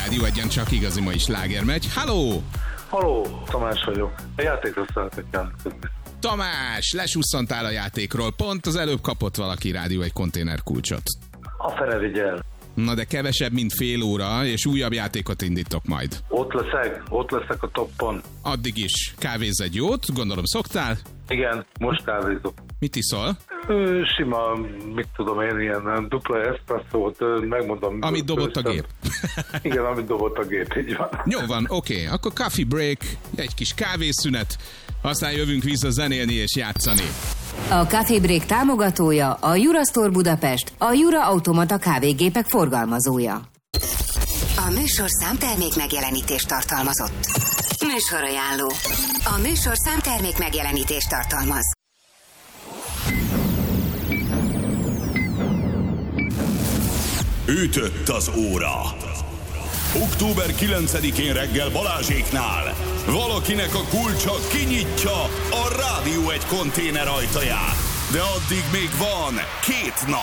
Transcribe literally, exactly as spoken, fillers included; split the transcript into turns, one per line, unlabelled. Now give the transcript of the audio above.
Rádió Egyen csak igazi mai sláger megy. Halló!
Halló, Tamás vagyok. A játékra szeretnék jelentkezni.
Tamás, lesusszantál a játékról. Pont az előbb kapott valaki Rádió egy konténer kulcsot.
A fene vigyel.
Na de kevesebb, mint fél óra, és újabb játékot indítok majd.
Ott leszek, ott leszek a toppon.
Addig is kávézz egy jót, gondolom szoktál?
Igen, most kávézok.
Mit iszol?
Ö, sima, mit tudom én, ilyen dupla eszpresszót, megmondom.
Amit dobott a gép.
Igen, amit dobott a gép, így van.
Jó van, oké, okay. Akkor coffee break, egy kis kávészünet, aztán jövünk vissza zenélni és játszani.
A Coffee Break támogatója a Jura Store Budapest, a Jura Automata kávégépek forgalmazója.
A műsorszám termék megjelenítést tartalmazott. Műsorajánló. A műsorszám termék megjelenítést tartalmaz.
Ütött az óra. október kilencedikén reggel Balázséknál valakinek a kulcsa kinyitja a Rádió egy konténer ajtaját. De addig még van két nap.